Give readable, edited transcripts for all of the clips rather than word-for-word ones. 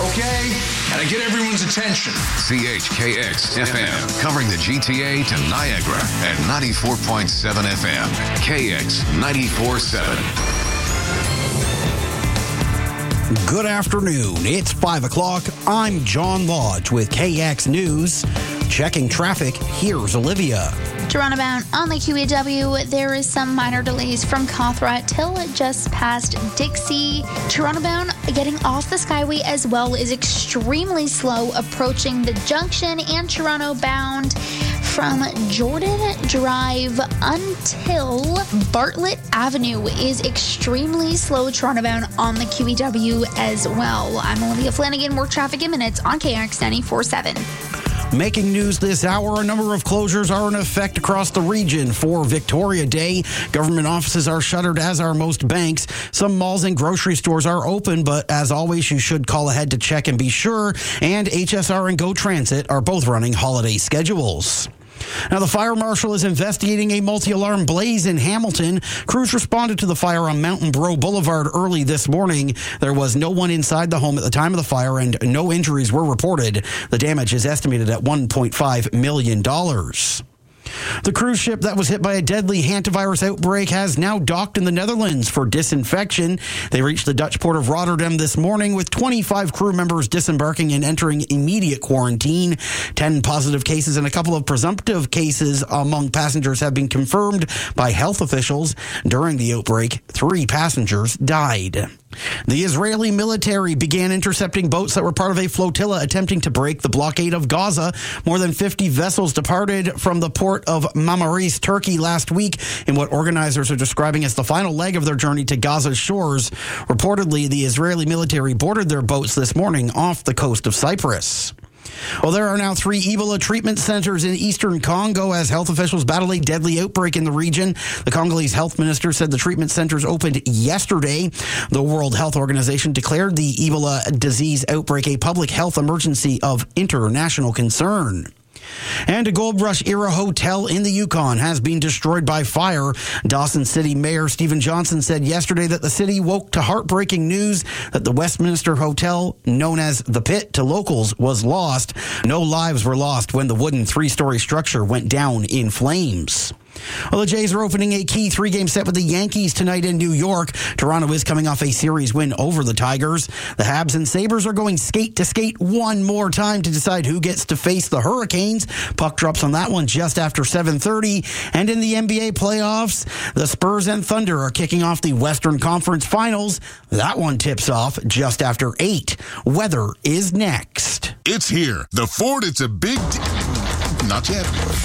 Okay, gotta get everyone's attention. CHKX FM, covering the GTA to Niagara at 94.7 FM. KX 94.7. Good afternoon. It's 5 o'clock. I'm John Lodge with KX News. Checking traffic, here's Olivia. Toronto bound on the QEW, there is some minor delays from Cawthra till just past Dixie. Toronto bound getting off the Skyway as well is extremely slow approaching the junction, and Toronto bound from Jordan Drive until Bartlett Avenue is extremely slow Toronto bound on the QEW as well. I'm Olivia Flanagan. More traffic in minutes on KX 94.7. Making news this hour, a number of closures are in effect across the region for Victoria Day. Government offices are shuttered, as are most banks. Some malls and grocery stores are open, but as always, you should call ahead to check and be sure. And HSR and GO Transit are both running holiday schedules. Now, the fire marshal is investigating a multi-alarm blaze in Hamilton. Crews responded to the fire on Mountain Bro Boulevard early this morning. There was no one inside the home at the time of the fire, and no injuries were reported. The damage is estimated at $1.5 million. The cruise ship that was hit by a deadly hantavirus outbreak has now docked in the Netherlands for disinfection. They reached the Dutch port of Rotterdam this morning with 25 crew members disembarking and entering immediate quarantine. 10 positive cases and a couple of presumptive cases among passengers have been confirmed by health officials. During the outbreak, 3 passengers died. The Israeli military began intercepting boats that were part of a flotilla attempting to break the blockade of Gaza. More than 50 vessels departed from the port of Marmaris, Turkey last week in what organizers are describing as the final leg of their journey to Gaza's shores. Reportedly, the Israeli military boarded their boats this morning off the coast of Cyprus. Well, there are now 3 Ebola treatment centers in eastern Congo as health officials battle a deadly outbreak in the region. The Congolese health minister said the treatment centers opened yesterday. The World Health Organization declared the Ebola disease outbreak a public health emergency of international concern. And a Gold Rush-era hotel in the Yukon has been destroyed by fire. Dawson City Mayor Stephen Johnson said yesterday that the city woke to heartbreaking news that the Westminster Hotel, known as The Pit to locals, was lost. No lives were lost when the wooden 3-story structure went down in flames. Well, the Jays are opening a key 3-game set with the Yankees tonight in New York. Toronto is coming off a series win over the Tigers. The Habs and Sabres are going skate to skate one more time to decide who gets to face the Hurricanes. Puck drops on that one just after 7:30. And in the NBA playoffs, the Spurs and Thunder are kicking off the Western Conference Finals. That one tips off just after 8. Weather is next. It's here. The Ford, it's a big Not yet.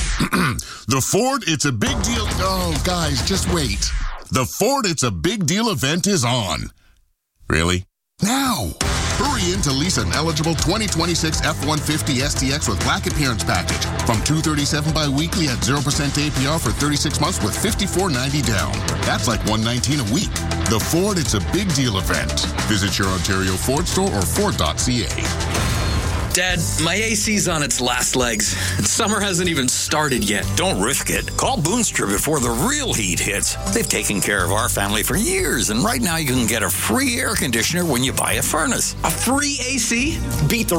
The Ford, it's a big deal. Oh, guys, just wait. The Ford, it's a big deal event is on. Really? Now. Hurry in to lease an eligible 2026 F-150 STX with Black Appearance Package from $237 bi-weekly at 0% APR for 36 months with $54.90 down. That's like $119 a week. The Ford, it's a big deal event. Visit your Ontario Ford store or Ford.ca. Dad, my AC's on its last legs, and summer hasn't even started yet. Don't risk it. Call Boonstra before the real heat hits. They've taken care of our family for years, and right now you can get a free air conditioner when you buy a furnace. A free AC? Beat the